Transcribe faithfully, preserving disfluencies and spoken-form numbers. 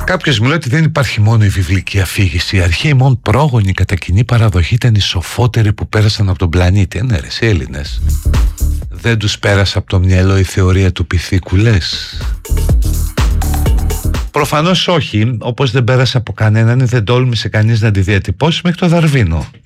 Κάποιος μου λέει ότι δεν υπάρχει μόνο η βιβλική αφήγηση. Οι αρχαίοι μόν πρόγονοι κατά κοινή παραδοχή ήταν οι σοφότεροι που πέρασαν από τον πλανήτη. Ναι ρε, σε Έλληνες. Δεν τους πέρασε από το μυαλό η θεωρία του πυθίκου, λες? Προφανώς όχι, όπως δεν πέρασε από κανέναν ή δεν τόλμησε κανείς να τη διατυπώσει μέχρι το Δαρβίνο.